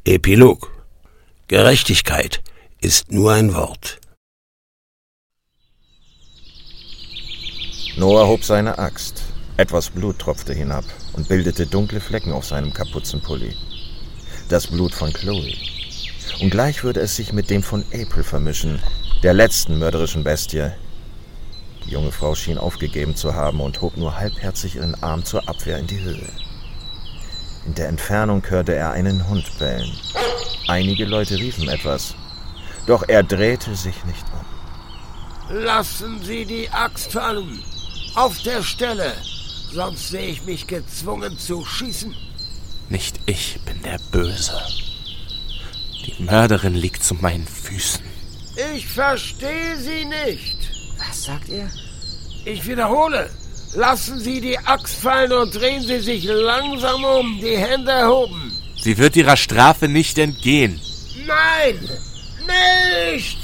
Epilog. Gerechtigkeit ist nur ein Wort. Noah hob seine Axt. Etwas Blut tropfte hinab und bildete dunkle Flecken auf seinem Kapuzenpulli. Das Blut von Chloe. Und gleich würde es sich mit dem von April vermischen, der letzten mörderischen Bestie. Die junge Frau schien aufgegeben zu haben und hob nur halbherzig ihren Arm zur Abwehr in die Höhe. In der Entfernung hörte er einen Hund bellen. Einige Leute riefen etwas, doch er drehte sich nicht um. Lassen Sie die Axt fallen! Auf der Stelle! Sonst sehe ich mich gezwungen zu schießen. Nicht ich bin der Böse. Die Mörderin liegt zu meinen Füßen. Ich verstehe Sie nicht. Was sagt er? Ich wiederhole. Lassen Sie die Axt fallen und drehen Sie sich langsam um, die Hände erhoben. Sie wird ihrer Strafe nicht entgehen. Nein! Nicht!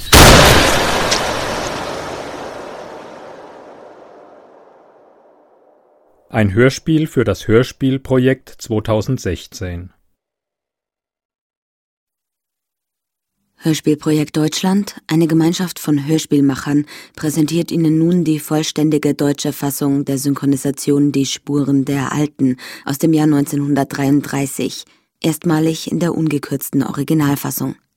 Ein Hörspiel für das Hörspielprojekt 2016. Hörspielprojekt Deutschland, eine Gemeinschaft von Hörspielmachern, präsentiert Ihnen nun die vollständige deutsche Fassung der Synchronisation Die Spuren der Alten aus dem Jahr 1933, erstmalig in der ungekürzten Originalfassung.